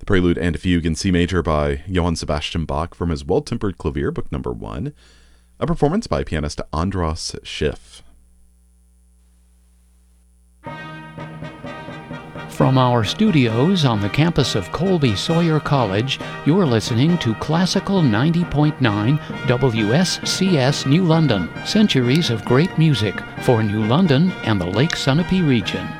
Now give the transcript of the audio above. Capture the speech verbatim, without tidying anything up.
Prelude and a Fugue in C major by Johann Sebastian Bach from his Well-Tempered Clavier, book number one. A performance by pianist Andras Schiff. From our studios on the campus of Colby Sawyer College, you're listening to Classical ninety point nine W S C S New London, centuries of great music for New London and the Lake Sunapee region.